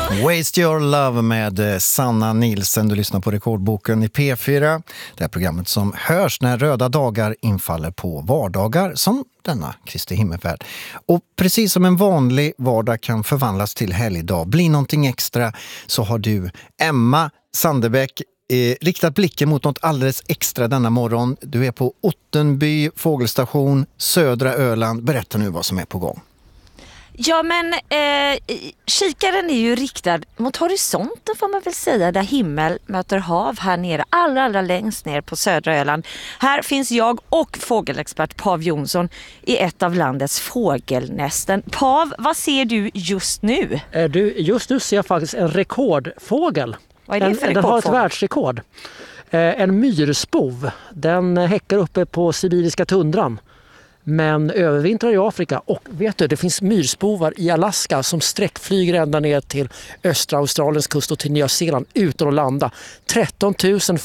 Waste Your Love med Sanna Nilsen. Du lyssnar på Rekordboken i P4. Det är programmet som hörs när röda dagar infaller på vardagar som denna Kristi himmelfärd. Och precis som en vanlig vardag kan förvandlas till helgdag, bli någonting extra, så har du, Emma Sandebäck, riktat blicken mot något alldeles extra denna morgon. Du är på Ottenby fågelstation, södra Öland. Berätta nu vad som är på gång. Ja, men kikaren är ju riktad mot horisonten, får man väl säga, där himmel möter hav här nere, allra längst ner på södra Öland. Här finns jag och fågelexpert Pav Jonsson i ett av landets fågelnästen. Pav, vad ser du just nu? Just nu ser jag faktiskt en rekordfågel. Vad är det för den har ett världsrekord. En myrspov. Den häckar uppe på sibiriska tundran. Men övervintrar i Afrika, och vet du, det finns myrspovar i Alaska som sträckflyger ända ner till östra Australiens kust och till Nya Zeeland utan att landa. 13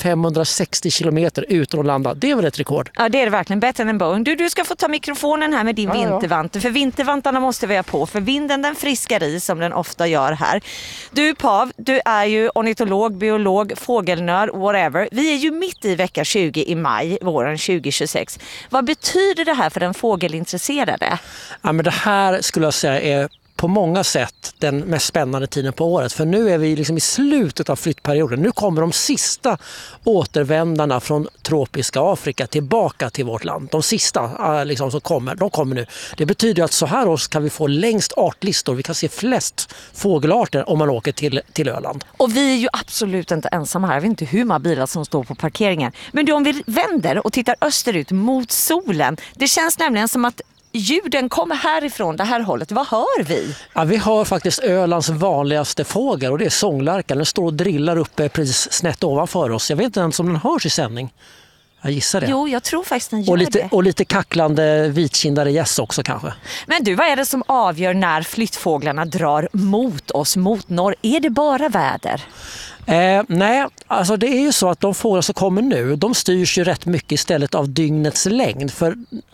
560 kilometer utan att landa. Det är väl ett rekord? Ja, det är det verkligen. Bättre än en bone. Du ska få ta mikrofonen här med din vintervante. För vintervantarna måste vi ha på. För vinden den friskar i som den ofta gör här. Du Pav, du är ju ornitolog, biolog, fågelnörd, whatever. Vi är ju mitt i vecka 20 i maj, våren 2026. Vad betyder det här för den fågelintresserade? Ja, men det här skulle jag säga är på många sätt den mest spännande tiden på året. För nu är vi liksom i slutet av flyttperioden. Nu kommer de sista återvändarna från tropiska Afrika tillbaka till vårt land. De sista liksom, som kommer, de kommer nu. Det betyder att så här års kan vi få längst artlistor. Vi kan se flest fågelarter om man åker till Öland. Och vi är ju absolut inte ensamma här. Jag vet inte hur många bilar som står på parkeringen. Men då om vi vänder och tittar österut mot solen. Det känns nämligen som att ljuden kommer härifrån, det här hållet. Vad hör vi? Ja, vi hör faktiskt Ölands vanligaste fågel, och det är sånglärkan. Den står och drillar uppe precis snett ovanför oss. Jag vet inte ens om den hörs i sändning. Jag gissar det. Jo, jag tror faktiskt den gör det. Och lite kacklande vitkindare gäss också kanske. Men du, vad är det som avgör när flyttfåglarna drar mot oss, mot norr? Är det bara väder? Nej, alltså det är ju så att de fåglar som kommer nu, de styrs ju rätt mycket istället av dygnets längd. För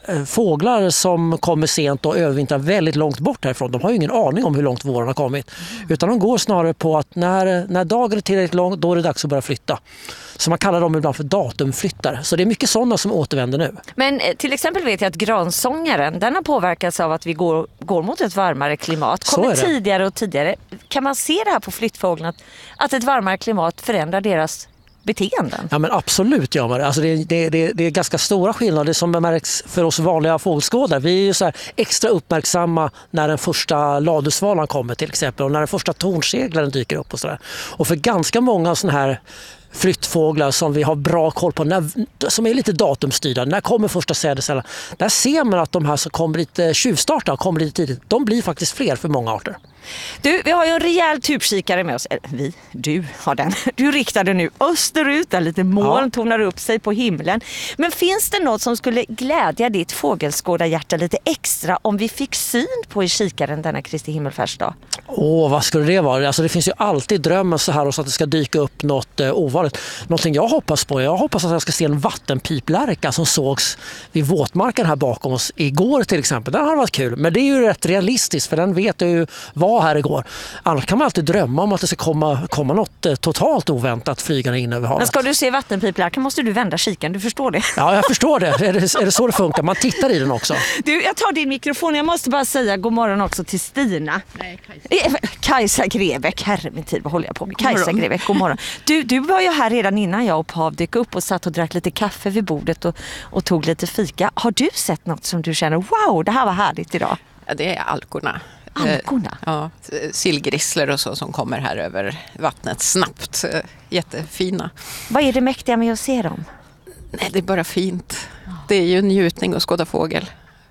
fåglar som kommer sent och övervintrar väldigt långt bort härifrån, de har ju ingen aning om hur långt våren har kommit. Utan de går snarare på att när dagen är tillräckligt lång, då är det dags att börja flytta. Så man kallar dem ibland för datumflyttar. Så det är mycket sådana som återvänder nu. Men till exempel vet jag att gransångaren, den har påverkats av att vi går mot ett varmare klimat. Kommer tidigare och tidigare. Kan man se det här på flyttfåglarna, att ett varmare klimat förändrar deras beteenden? Ja, men absolut gör man det. Alltså det är ganska stora skillnader som märks för oss vanliga fågelskådare. Vi är ju så här extra uppmärksamma när den första ladusvalan kommer till exempel, och när den första tornseglaren dyker upp och sådär. Och för ganska många sådana här flyttfåglar som vi har bra koll på, som är lite datumstyrda, när kommer första sädescellen, där ser man att de här som kommer lite tjuvstarta och kommer lite tidigt, de blir faktiskt fler för många arter. Du, vi har ju en rejäl tubkikare med oss. Du har den. Du riktade nu österut där lite moln tonar upp sig på himlen. Men finns det något som skulle glädja ditt fågelskådarhjärta lite extra om vi fick syn på i kikaren denna Kristi himmelfärdsdag? Vad skulle det vara? Alltså det finns ju alltid drömmen så här, så att det ska dyka upp något ovanligt. Någonting jag hoppas på, jag hoppas att jag ska se en vattenpiplärka som sågs vid våtmarken här bakom oss igår till exempel. Den har varit kul, men det är ju rätt realistiskt, för den vet ju vad här igår. Annars kan man alltid drömma om att det ska komma något totalt oväntat flygande in över havet. Men ska du se vattenpiplärkan måste du vända kikan, du förstår det? Ja, jag förstår det. Är det så det funkar? Man tittar i den också. Du, jag tar din mikrofon. Jag måste bara säga god morgon också till Stina. Nej, Kajsa Grebeck. Herre min tid, vad håller jag på med? Kajsa Grebeck, god morgon. Du var ju här redan innan jag och Pav dök upp och satt och drack lite kaffe vid bordet och tog lite fika. Har du sett något som du känner, wow, det här var härligt idag? Ja, det är alkorna. Alkorna? Ja, sillgrissler och så som kommer här över vattnet snabbt. Jättefina. Vad är det mäktiga med att se dem? Nej, det är bara fint. Det är ju en njutning att skåda fågel.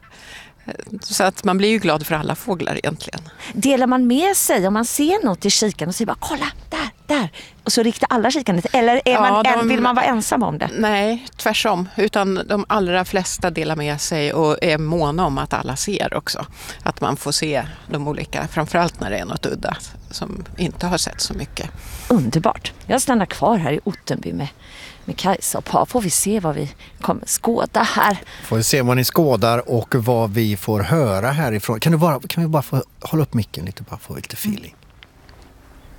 Så att man blir ju glad för alla fåglar egentligen. Delar man med sig om man ser något i kikan och säger bara kolla, där. Och så riktar alla kikandet. Eller vill man vara ensam om det? Nej, tvärsom. Utan de allra flesta delar med sig och är måna om att alla ser också. Att man får se de olika, framförallt när det är något udda som inte har sett så mycket. Underbart. Jag stannar kvar här i Ottenby med Kajsa och Pa. Får vi se vad vi kommer skåda här. Får vi se vad ni skådar och vad vi får höra härifrån. Kan vi bara få hålla upp micken lite, bara få lite feeling?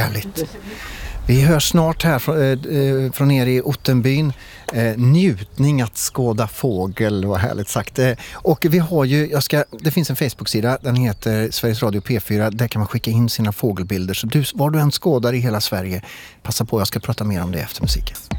härligt. Vi hörs snart här från er i Ottenbyn. Njutning att skåda fågel, vad härligt sagt. Och vi har ju, det finns en Facebook-sida, den heter Sveriges Radio P4. Där kan man skicka in sina fågelbilder. Så var du än skådar i hela Sverige, passa på, jag ska prata mer om det efter musiken.